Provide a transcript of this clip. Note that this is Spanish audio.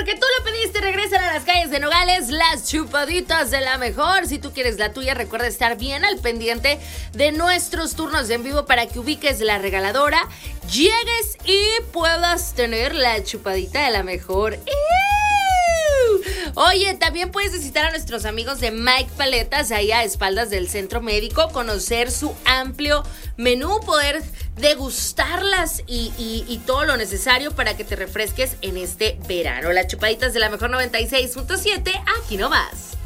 porque tú lo pediste, regresan a las calles de Nogales las chupaditas de la mejor. Si tú quieres la tuya, recuerda estar bien al pendiente de nuestros turnos en vivo para que ubiques la regaladora, llegues y puedas tener la chupadita de la mejor. Oye, también puedes visitar a nuestros amigos de Mike Paletas, ahí a espaldas del centro médico, conocer su amplio menú, poder degustarlas y todo lo necesario para que te refresques en este verano. Las chupaditas de la mejor 96.7, aquí no más.